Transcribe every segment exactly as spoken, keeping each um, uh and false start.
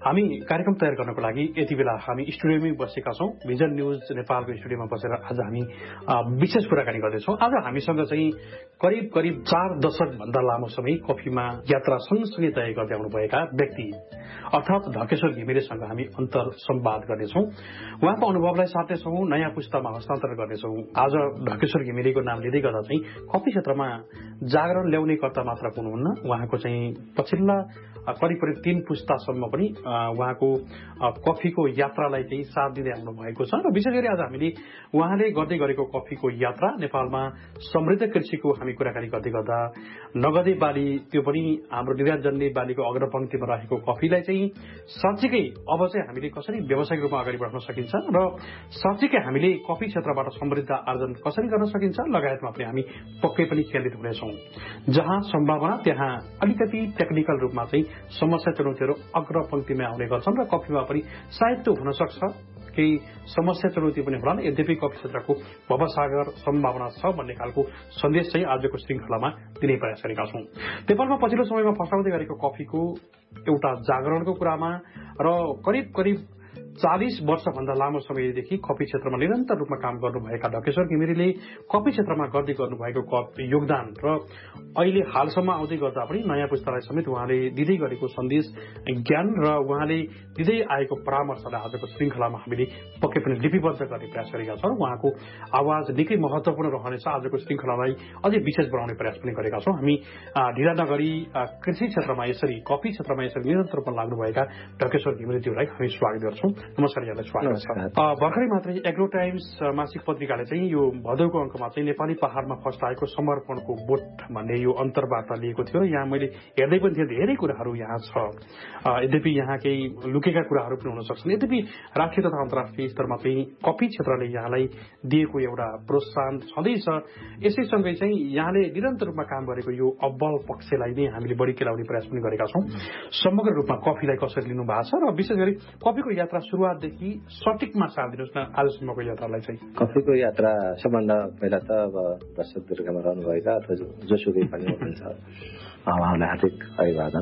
हामी कार्यक्रम तयार गर्नको लागि यति बेला हामी स्टुडियोमै बसेका छौं। भिजन न्यूज नेपालको स्टुडियोमा बसेर आज हामी विशेष कुराकानी गर्दैछौं। आज हामीसँग चाहिँ करिब करिब चार दशक भन्दा लामो समय कफीमा यात्रा सँगसँगै तय गर्दै आउनुभएका व्यक्ति अर्थात ढकेश्वर घिमिरेसँग हामी अन्तर संवाद गर्नेछौं। उहाँको अनुभवलाई साट्नेछौं, नयाँ पुस्तामा हस्तान्तरण गर्नेछौं। आज ढकेश्वर घिमिरेको नाम लिँदै गर्दा चाहिँ कफी क्षेत्रमा जागरण ल्याउने कर्ता मात्र हुनुहुन्न, उहाँको चाहिँ पछिल्ला करिब करिब तीन पुस्तासम्म पनि उहाँको कफीको यात्रालाई चाहिँ साथ दिँदै आउनु भएको छ र विशेष गरी आज हामीले उहाँले गर्दै गरेको कफीको यात्रा नेपालमा समृद्ध कृषिको हामी कुराकानी गर्दै गर्दा नगदे बाली त्यो पनि हाम्रो निर्यात जन्य बालीको अग्रपंक्तिमा रहेको कफीलाई चाहिँ साँच्चीकै अब चाहिँ हामीले कसरी व्यावसायिक रूपमा अगाडि बढाउन सकिन्छ र साँच्चीकै हामीले कफी क्षेत्रबाट समृद्ध आर्जन कसरी गर्न सकिन्छ लगायतमा पनि हामी पक्कै पनि केन्द्रित हुनेछौं। जहाँ सम्भावना त्यहाँ अलिकति टेक्निकल रूपमा चाहिँ समस्या चुनौतीहरू अग्रपंक्तिमा आउने गर्छन् र कफीमा पनि सायद त्यो हुन सक्छ, केही समस्या चुनौती पनि होलान्। यद्यपि कफी क्षेत्रको भवसागर सम्भावना छ भन्ने खालको सन्देश चाहिँ आजको श्रृंखलामा दिने प्रयास गरेका छौं। नेपालमा पछिल्लो समयमा फस्टाउँदै गरेको कफीको एउटा जागरणको कुरामा र करिब करिब चालीस वर्षभन्दा लामो समयदेखि कफी क्षेत्रमा निरन्तर रूपमा काम गर्नुभएका ढकेश्वर घिमिरेले कफी क्षेत्रमा गर्दै गर्नुभएको योगदान र अहिले हालसम्म आउँदै गर्दा पनि नयाँ पुस्तालाई समेत उहाँले दिँदै गरेको सन्देश ज्ञान र उहाँले दिँदै आएको परामर्शलाई आजको श्रृंखलामा हामीले पक्कै पनि लिपिबद्ध गर्ने प्रयास गरेका छौं। उहाँको आवाज निकै महत्वपूर्ण रहनेछ। आजको श्रृंखलालाई अझै विशेष बनाउने प्रयास पनि गरेका छौं। हामी ढिला नगरी कृषि क्षेत्रमा यसरी कफी क्षेत्रमा यसरी निरन्तर रूपमा लाग्नुभएका ढकेश्वर घिमिरेज्यूलाई हामी स्वागत गर्छौं। नमस्कार, यहाँलाई स्वागत छ। भर्खरै मात्रै एग्रो टाइम्स मासिक पत्रिकाले चाहिँ यो भदौको अंकमा चाहिँ नेपाली पहाड़मा फस्टाएको समर्पणको बोट भन्ने यो अन्तर्वार्ता लिएको थियो र यहाँ मैले हेर्दै पनि थिएँ, धेरै कुराहरू यहाँ छ। यद्यपि यहाँ केही लुकेका कुराहरू पनि हुन सक्छन्। यद्यपि राष्ट्रिय तथा अन्तर्राष्ट्रिय स्तरमा चाहिँ कफी क्षेत्रले यहाँलाई दिएको एउटा प्रोत्साहन छँदैछ। यसैसँगै चाहिँ यहाँले निरन्तर रूपमा काम गरेको यो अब्बल पक्षलाई नै हामीले बढी केलाउने प्रयास पनि गरेका छौं। समग्र रूपमा कफीलाई कसरी लिनु भएको छ र विशेष गरी कफीको यात्रा सुरुवातदेखि सटिकमा साथ दिनुहोस् न आजसम्मको यात्रालाई चाहिँ। कफीको यात्रा सबभन्दा पहिला त अब दर्शक दुर्गामा रहनुभएका अथवा जोसुकै पनि हुनुहुन्छ उहाँलाई हार्दिक अभिवादन।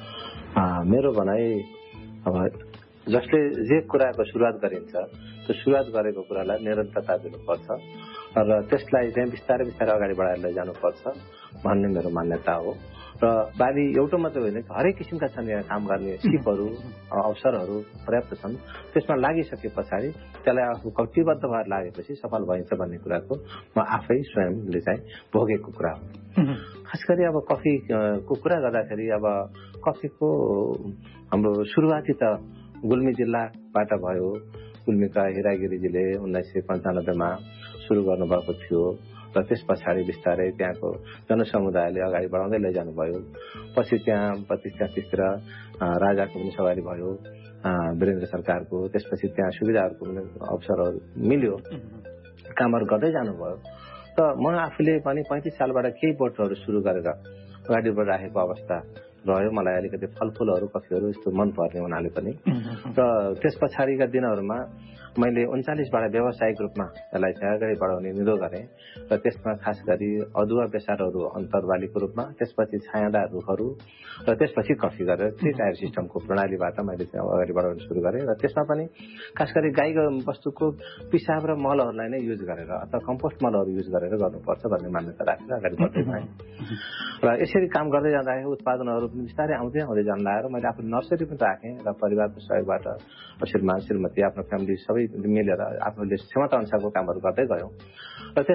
मेरो भनाइ अब जसले जे कुराको सुरुवात गरिन्छ त्यो सुरुवात गरेको कुरालाई निरन्तरता दिनुपर्छ र त्यसलाई चाहिँ बिस्तारै बिस्तारै अगाडि बढाएर लैजानुपर्छ भन्ने मेरो मान्यता हो। र बाली एउटा मात्रै होइन, हरेक किसिमका छन् यहाँ काम गर्ने सिपहरू अवसरहरू पर्याप्त छन्। त्यसमा लागिसके पछाडि त्यसलाई आफू कटिबद्ध भएर लागेपछि सफल भइन्छ भन्ने कुराको म आफै स्वयंले चाहिँ भोगेको कुरा हो। खास गरी अब कफीको कुरा गर्दाखेरि अब कफीको हाम्रो सुरुवाती त गुल्मी जिल्लाबाट भयो। गुल्मीका हिरागिरीजीले उन्नाइस सय पन्चानब्बेमा सुरु गर्नुभएको थियो र त्यस पछाडि बिस्तारै त्यहाँको जनसमुदायले अगाडि बढाउँदै लैजानुभयो। पछि त्यहाँ बत्तीस तेत्तीसतिर राजाको पनि सवारी भयो, वीरेन्द्र सरकारको। त्यसपछि त्यहाँ सुविधाहरूको पनि अवसरहरू मिल्यो, कामहरू गर्दै जानुभयो। त म आफूले पनि पैंतिस सालबाट केही बोटहरू सुरु गरेर अगाडि बढिराखेको अवस्था रह्यो। मलाई अलिकति फलफुलहरू कफीहरू यस्तो मन पर्ने हुनाले पनि। र त्यस पछाडिका दिनहरूमा मैले उन्चालिसबाट व्यावसायिक रूपमा यसलाई चाहिँ अगाडि बढाउने निधो गरेँ र त्यसमा खास गरी अदुवा बेसारहरू अन्तर्वालीको रूपमा, त्यसपछि छायादार रुखहरू र त्यसपछि कफी गरेर थ्री टायर सिस्टमको प्रणालीबाट मैले चाहिँ अगाडि बढाउन सुरु गरेँ। र त्यसमा पनि खास गरी गाई वस्तुको पिसाब र मलहरूलाई नै युज गरेर अथवा कम्पोस्ट मलहरू युज गरेर गर्नुपर्छ भन्ने मान्यता राखेर अगाडि बढ्दै गएँ। र यसरी काम गर्दै जाँदाखेरि उत्पादनहरू पनि बिस्तारै आउँदै आउँदै जान लागेर मैले आफ्नो नर्सरी पनि राखेँ र परिवारको सहयोगबाट श्रीमान श्रीमती आफ्नो फ्यामिली सबै मिलेर आफूले क्षमता अनुसारको कामहरू गर्दै गयौँ। र